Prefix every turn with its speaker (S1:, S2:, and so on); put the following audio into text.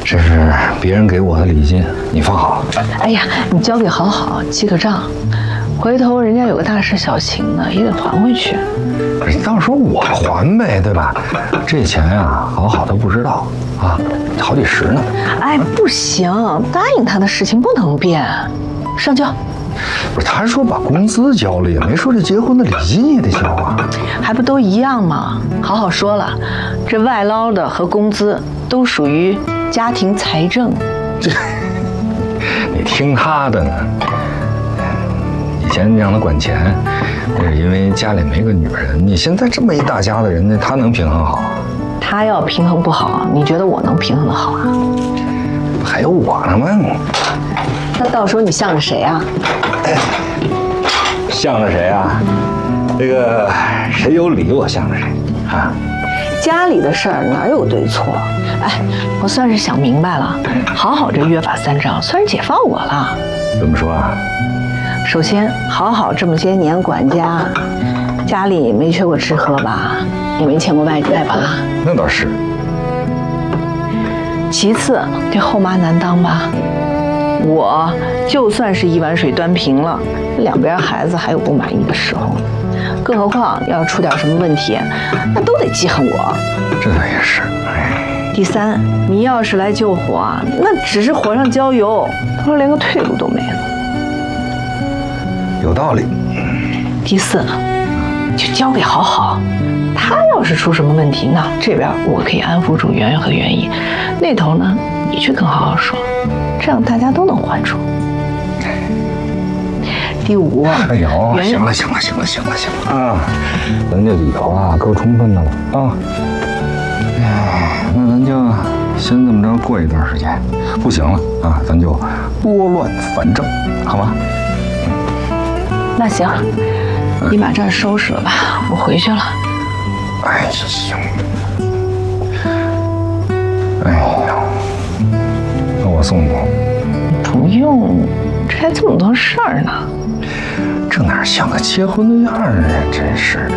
S1: 这是别人给我的礼金，你放好。
S2: 哎呀，你交给好好记个账，回头人家有个大事小情的也得还回去。
S1: 不是，到时候我还呗，对吧？这钱呀，好好的不知道啊，好几十呢。
S2: 哎，不行，答应他的事情不能变，上交。
S1: 不是，他说把工资交了，也没说这结婚的礼金也得交啊。
S2: 还不都一样吗？好好说了，这外捞的和工资都属于家庭财政。
S1: 这，你听他的呢。以前让他管钱，那是因为家里没个女人。你现在这么一大家子人呢，他能平衡好？
S2: 他要平衡不好，你觉得我能平衡得好啊？
S1: 还有我呢吗？
S2: 那到时候你向着谁啊？
S1: 向着谁啊？这个谁有理我向着谁啊？
S2: 家里的事儿哪有对错？哎，我算是想明白了，好好这约法三章算是解放我了。
S1: 怎么说啊？
S2: 首先，好好这么些年管家，家里没缺过吃喝吧，也没欠过外债吧？
S1: 那倒是。
S2: 其次，这后妈难当吧？我就算是一碗水端平了，两边孩子还有不满意的时候，更何况要出点什么问题，那都得记恨我。
S1: 这倒也是。
S2: 第三，你要是来救火，那只是火上浇油，到时候连个退路都没了。
S1: 有道理。
S2: 第四，就交给好好，他要是出什么问题，那这边我可以安抚住圆圆和袁姨，那头呢你去跟好好说，这样大家都能还出。第五，
S1: 哎呦，行了啊，咱这理由啊够充分的了啊。哎，那咱就先这么着过一段时间，不行了啊，咱就拨乱反正，好吗？
S2: 那行，你把这儿收拾了吧，我回去了。
S1: 哎，行。哎呀，那我送你。
S2: 不用，这还这么多事儿呢。
S1: 这哪像个结婚的样儿啊！真是的。